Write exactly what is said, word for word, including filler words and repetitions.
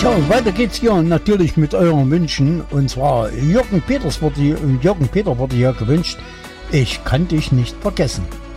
Tja, und weiter geht's hier natürlich mit euren Wünschen. Und zwar Jürgen Peters wurde, Jürgen Peter wurde hier gewünscht. Ich kann dich nicht vergessen.